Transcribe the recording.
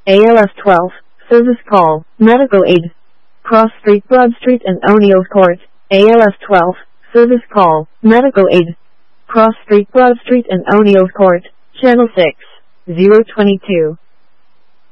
ALF 12, service call, medical aid. Cross Street, Broad Street and O'Neill's Court, ALF 12, service call, medical aid. Cross Street, Broad Street and O'Neill's Court, Channel 6, 022.